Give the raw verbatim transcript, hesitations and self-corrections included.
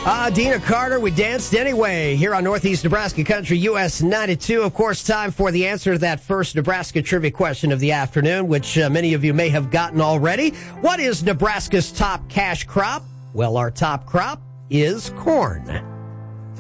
Uh, Dina Carter, we danced anyway here on Northeast Nebraska Country, U S ninety-two. Of course, time for the answer to that first Nebraska trivia question of the afternoon, which uh, many of you may have gotten already. What is Nebraska's top cash crop? Well, our top crop is corn.